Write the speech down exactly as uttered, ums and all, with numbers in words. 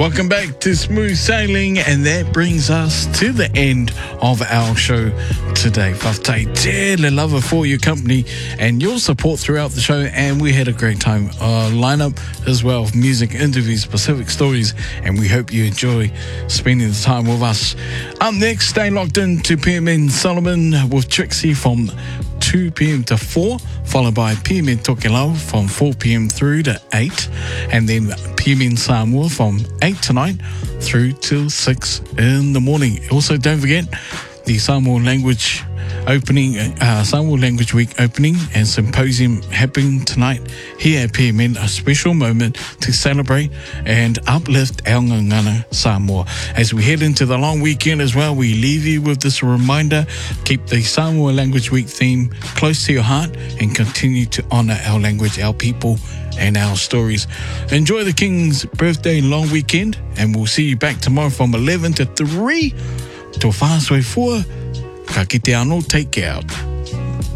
Welcome back to Smooth Sailing, and that brings us to the end of our show today. Whaftai tēle lava for your company and your support throughout the show, and we had a great time. Uh, lineup as well, music, interviews, Pacific stories, and we hope you enjoy spending the time with us. Up next, stay locked in to P M N Solomon with Trixie from two p.m. to four, followed by P M N Tokelau from four p.m. through to eight, and then P M N Samoa from eight to nine through till six in the morning. Also, don't forget the Samoa language opening, uh, Samoa Language Week opening and symposium happening tonight here at P M N, a special moment to celebrate and uplift our ngangana Samoa. As we head into the long weekend as well, we leave you with this reminder: keep the Samoa Language Week theme close to your heart and continue to honour our language, our people and our stories. Enjoy the King's birthday long weekend, and we'll see you back tomorrow from eleven to three. To Fastway four, ka kite anō, take care out.